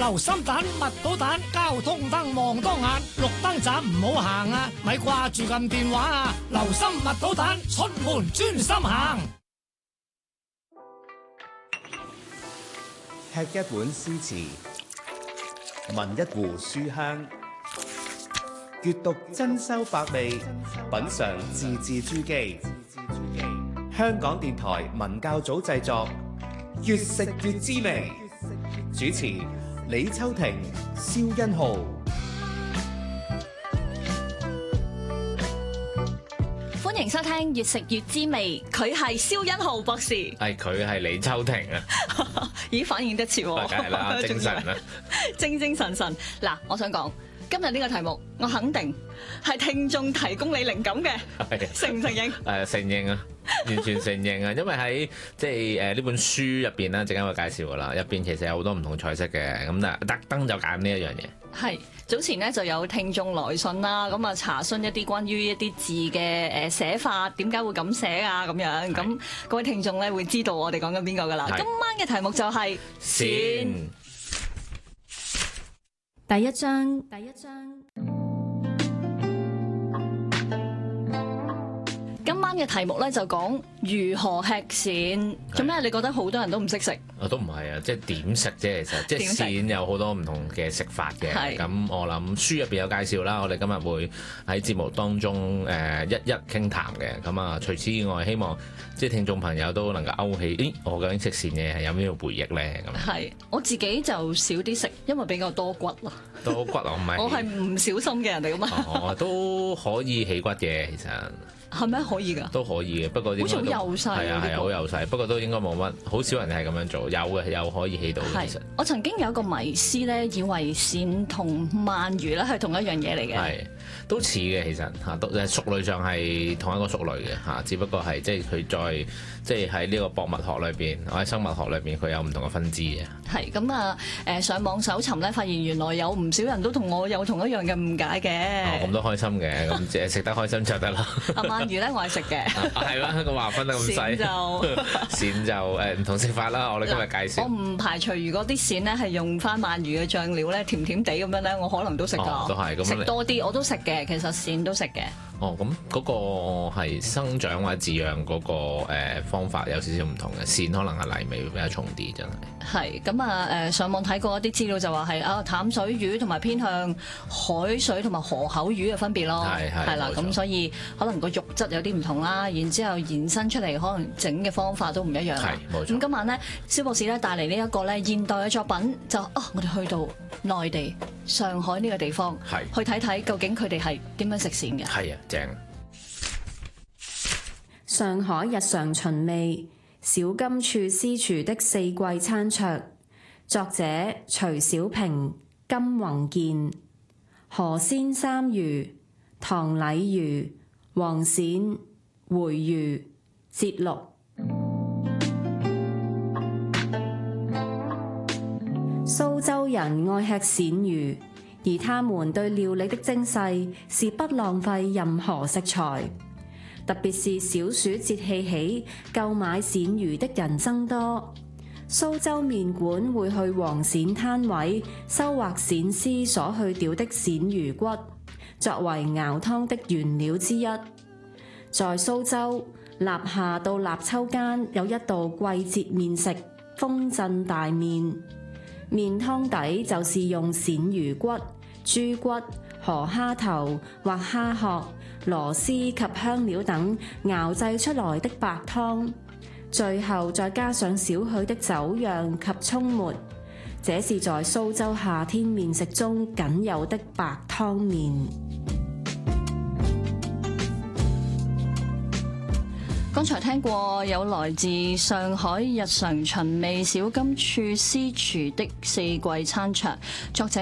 留心蛋、蜜到蛋，交通燈望多眼，綠燈盞唔好行啊！咪掛住撳電話啊！留心蜜到蛋，出門專心行。 吃一碗詩詞，聞一壺書香，閱讀珍饈百味，品嘗字字珠璣。香港電台文教組製作，越食越滋味。主持李秋婷、蕭欣浩。 歡迎收聽越食越滋味，佢係蕭欣浩博士， 係佢係李秋婷啊！ 咦，反應得切喎， 梗係啦，精神啦， 精精神神。嗱，我想講今日呢個題目，我肯定係聽眾提供你靈感嘅，承唔承認？ 承認啊，完全承認啊！因為喺即係呢本書入邊咧，陣間會介紹噶啦，入邊其實有好多唔同菜式嘅，咁但係特登就揀呢一樣嘢。 係早前咧就有聽眾來信啦，咁啊查詢一啲關於一啲字嘅寫法，點解會咁寫啊咁樣，咁各位聽眾咧會知道我哋講緊邊個噶啦。今晚嘅題目就係鱔。 第一章。 今晚嘅題目咧就講如何吃鱔。做咩？你覺得好多人都唔識食？ 都唔係啊，即係點食啫，其實即係鱔有好多唔同嘅食法嘅。咁我諗書入邊有介紹啦，我哋今日會喺節目當中一一傾談嘅。咁啊，除此以外，希望即係聽眾朋友都能夠勾起，我究竟食鱔嘅係有咩回憶咧？咁係我自己就少啲食，因為比較多骨咯。 多骨啊，唔係我係唔小心嘅人嚟噶嘛。 都可以起骨嘅，其實。 係咪可以㗎？ 都可以嘅，不過好似好幼細。係啊，好幼細，不過都應該冇乜，好少人係咁樣做。有嘅，有可以起到嘅。其實我曾經有一個迷思咧，以為鱔同鰻魚咧係同一樣嘢嚟嘅。 係都似嘅，其實嚇，屬類上係同一個屬類嘅嚇，只不過係即係佢再即係喺呢個博物學裏邊或者生物學裏邊，佢有唔同嘅分支嘅。係咁啊上網搜尋咧，發現原來有唔少人都同我有同一樣嘅誤解嘅。 咁都開心嘅，咁即係食得開心就得啦。 鰻魚咧我係食嘅。 係啦，個劃分得咁細。鱔就唔同食法啦。我哋今日介紹。 我唔排除如果啲鱔咧係用翻鰻魚嘅醬料咧，甜甜地咁樣咧，我可能都食㗎。 都係咁。 食多啲我都食嘅，其實鱔都食嘅。 咁嗰個係生長或者飼養嗰個方法有少少唔同嘅，鱔可能係泥味會比較重啲，真係。係咁啊上網睇過一啲資料就話係淡水魚同埋偏向海水同埋河口魚嘅分別咯，係啦，咁所以可能個肉質有啲唔同啦，然之後延伸出嚟可能整嘅方法都唔一樣。係冇錯。咁今晚咧，蕭博士咧帶嚟呢一個咧現代嘅作品，就我哋去到內地上海呢個地方，去睇睇究竟佢哋係點樣食鱔嘅。 係啊，正。 上海日常尋味，小金廚師廚的四季餐桌，作者徐小平、金宏健。河鮮三魚：糖鯉魚、黃鱔、回魚。節錄。蘇州人愛吃鱔魚，而他們對料理的精細是不浪費任何食材。特別是小暑節氣起，購買鱔魚的人增多。蘇州麵館會去黃鱔攤位收穫鱔絲所去掉的鱔魚骨，作為熬湯的原料之一。在蘇州，立夏到立秋間有一道季節麵食——風鎮大麵。麵湯底就是用鱔魚骨、豬骨、河蝦頭或蝦殼、螺絲及香料等熬製出來的白湯，最後再加上少許的酒釀及蔥末，這是在蘇州夏天麵食中僅有的白湯麵。 剛才聽過有來自上海日常尋味小金廚師廚的四季餐桌，作者